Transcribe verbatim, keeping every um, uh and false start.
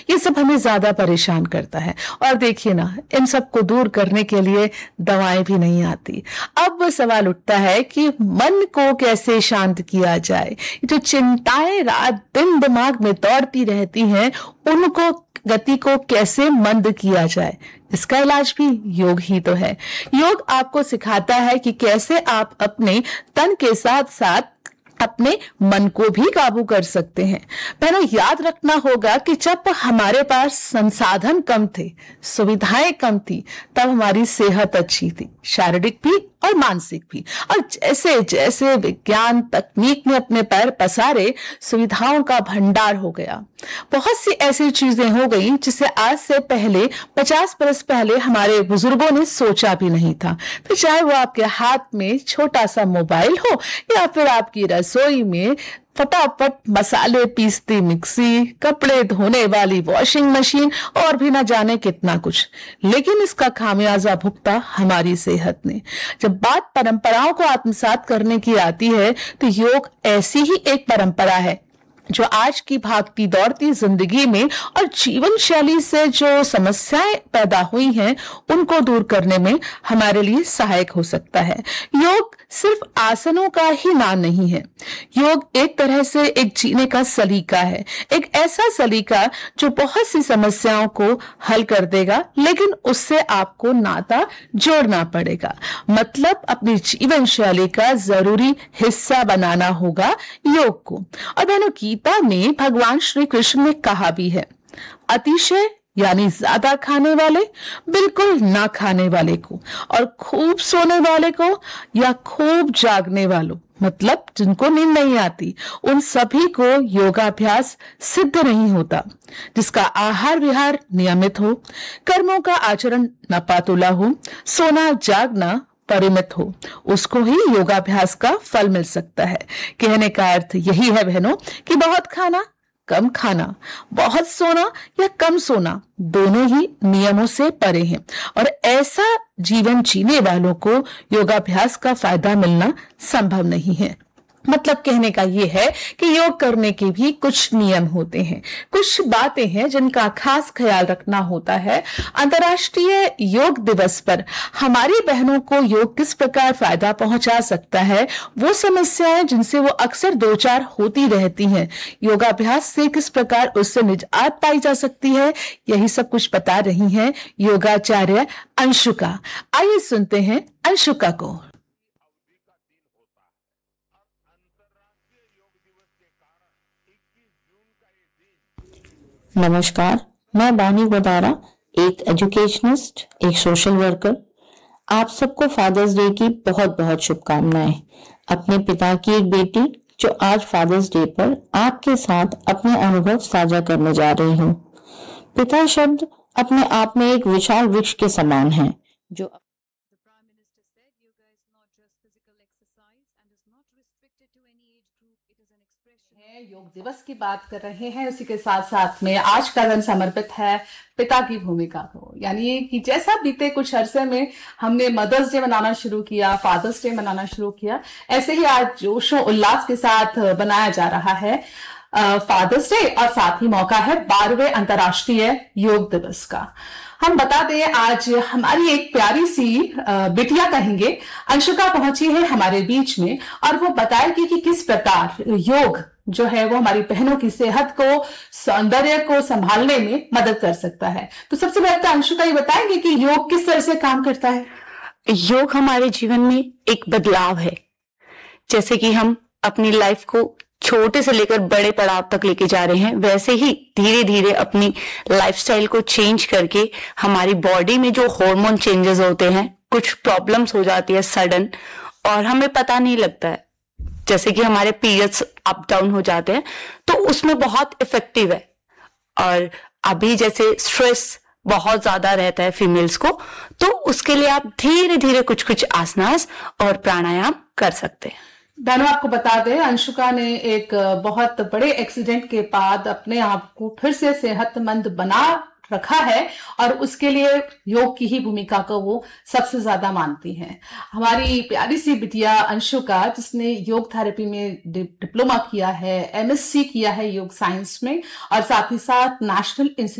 ये सब हमें ज्यादा परेशान करता है। और देखिए ना, इन सब को दूर करने के लिए दवाएं भी नहीं आती। अब सवाल उठता है कि मन को कैसे शांत किया जाए। ये जो चिंताएं रात दिन दिमाग में दौड़ती रहती हैं, उनको गति को कैसे मंद किया जाए। इसका इलाज भी योग ही तो है। योग आपको सिखाता है कि कैसे आप अपने तन के साथ साथ अपने मन को भी काबू कर सकते हैं। पहले याद रखना होगा कि जब हमारे पास संसाधन कम थे, सुविधाएं कम थी, तब हमारी सेहत अच्छी थी, शारीरिक भी और मानसिक भी। और जैसे जैसे विज्ञान तकनीक ने अपने पैर पसारे, सुविधाओं का भंडार हो गया। बहुत सी ऐसी चीजें हो गई जिसे आज से पहले पचास बरस पहले हमारे बुजुर्गों ने सोचा भी नहीं था। फिर चाहे वो आपके हाथ में छोटा सा मोबाइल हो या फिर आपकी रसोई में फटाफट मसाले पीसती मिक्सी, कपड़े धोने वाली वॉशिंग मशीन और भी ना जाने कितना कुछ। लेकिन इसका खामियाजा भुगता हमारी सेहत ने। जब बात परंपराओं को आत्मसात करने की आती है, तो योग ऐसी ही एक परंपरा है जो आज की भागती दौड़ती जिंदगी में और जीवन शैली से जो समस्याएं पैदा हुई हैं, उनको दूर करने में हमारे लिए सहायक हो सकता है। योग सिर्फ आसनों का ही नाम नहीं है। योग एक तरह से एक जीने का सलीका है, एक ऐसा सलीका जो बहुत सी समस्याओं को हल कर देगा, लेकिन उससे आपको नाता जोड़ना पड़ेगा। मतलब अपनी जीवन शैली का जरूरी हिस्सा बनाना होगा योग को। और बहनों, गीता में भगवान श्री कृष्ण ने कहा भी है, अतिशय यानी ज्यादा खाने वाले, बिल्कुल ना खाने वाले को, और खूब सोने वाले को या खूब जागने वालों, मतलब जिनको नींद नहीं आती, उन सभी को योगाभ्यास सिद्ध नहीं होता। जिसका आहार विहार नियमित हो, कर्मों का आचरण नपातुला हो, सोना जागना परिमित हो, उसको ही योगाभ्यास का फल मिल सकता है। कहने का अर्थ यही है बहनों कि बहुत खाना, कम खाना, बहुत सोना या कम सोना, दोनों ही नियमों से परे हैं। और ऐसा जीवन जीने वालों को योगाभ्यास का फायदा मिलना संभव नहीं है। मतलब कहने का यह है कि योग करने के भी कुछ नियम होते हैं, कुछ बातें हैं जिनका खास ख्याल रखना होता है। अंतर्राष्ट्रीय योग दिवस पर हमारी बहनों को योग किस प्रकार फायदा पहुंचा सकता है, वो समस्याएं जिनसे वो अक्सर दो चार होती रहती हैं, योगाभ्यास से किस प्रकार उससे निजात पाई जा सकती है, यही सब कुछ बता रही हैं योगाचार्य अंशुका। आइए सुनते हैं अंशुका को। नमस्कार, मैं बानी गोदारा, एक एजुकेशनिस्ट, एक सोशल वर्कर। आप सबको फादर्स डे की बहुत बहुत शुभकामनाएं। अपने पिता की एक बेटी जो आज फादर्स डे पर आपके साथ अपने अनुभव साझा करने जा रही हूँ। पिता शब्द अपने आप में एक विशाल वृक्ष के समान है जो योग दिवस की बात कर रहे हैं। उसी के साथ साथ में आज का दिन समर्पित है पिता की भूमिका को। यानी कि जैसा बीते कुछ अरसे में हमने मदर्स डे मनाना शुरू किया, फादर्स डे मनाना शुरू किया, ऐसे ही आज जोशो उल्लास के साथ बनाया जा रहा है फादर्स डे। और साथ ही मौका है बारहवें अंतर्राष्ट्रीय योग दिवस का। हम बता दें, आज हमारी एक प्यारी सी बिटिया कहेंगे अंशुका पहुंची है हमारे बीच में, और वो बताएगी कि किस प्रकार योग जो है वो हमारी बहनों की सेहत को, सौंदर्य को संभालने में मदद कर सकता है। तो सबसे पहले तो अंशुका ये बताएंगे कि योग किस तरह से काम करता है। योग हमारे जीवन में एक बदलाव है। जैसे कि हम अपनी लाइफ को छोटे से लेकर बड़े पड़ाव तक लेके जा रहे हैं, वैसे ही धीरे धीरे अपनी लाइफस्टाइल को चेंज करके हमारी बॉडी में जो हार्मोन चेंजेस होते हैं, कुछ प्रॉब्लम्स हो जाती है सडन, और हमें पता नहीं लगता है। जैसे कि हमारे पीरियड्स अप डाउन हो जाते हैं, तो उसमें बहुत इफेक्टिव है। और अभी जैसे स्ट्रेस बहुत ज्यादा रहता है फीमेल्स को, तो उसके लिए आप धीरे धीरे कुछ कुछ आसनास और प्राणायाम कर सकते हैं। बहनों, आपको बता दें, अंशुका ने एक बहुत बड़े एक्सीडेंट के बाद अपने आप को फिर से सेहतमंद बना रखा है, और उसके लिए योग की ही भूमिका को वो सबसे ज्यादा मानती हैं। हमारी प्यारी सी बिटिया अंशुका, जिसने योग थेरेपी में डिप्लोमा किया है, एमएससी किया है योग साइंस में, और साथ ही साथ नेशनल